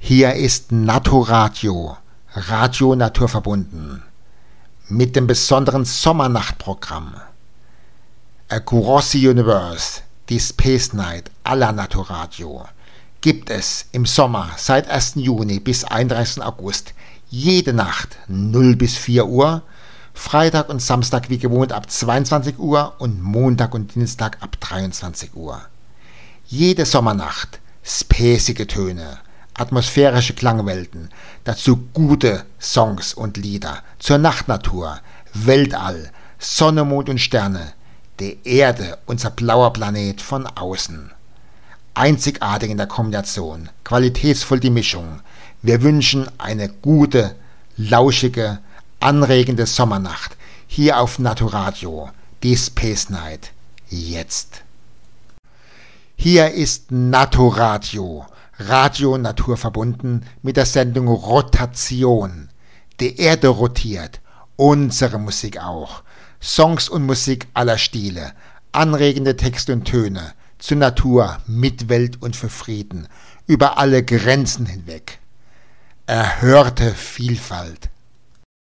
Hier ist Naturadio, Radio naturverbunden, mit dem besonderen Sommernachtprogramm. Across the Universe, die Space Night à la Naturadio, gibt es im Sommer seit 1. Juni bis 31. August jede Nacht 0 bis 4 Uhr, Freitag und Samstag wie gewohnt ab 22 Uhr und Montag und Dienstag ab 23 Uhr. Jede Sommernacht spacige Töne, atmosphärische Klangwelten, dazu gute Songs und Lieder zur Nachtnatur, Weltall, Sonne, Mond und Sterne, die Erde, unser blauer Planet von außen. Einzigartig in der Kombination, qualitätsvoll die Mischung. Wir wünschen eine gute, lauschige, anregende Sommernacht hier auf Naturadio, die Space Night, jetzt. Hier ist Naturadio, Radio naturverbunden mit der Sendung Rotation. Die Erde rotiert, unsere Musik auch. Songs und Musik aller Stile, anregende Texte und Töne, zur Natur, Mitwelt und für Frieden, über alle Grenzen hinweg. Erhörte Vielfalt,